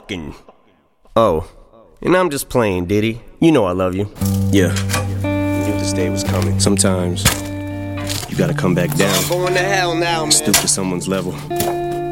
fucking. Oh, and I'm just playing, Diddy. You know I love you. Yeah, I knew this day was coming. Sometimes you gotta come back down. I'm going to hell now, man. Stoop to someone's level.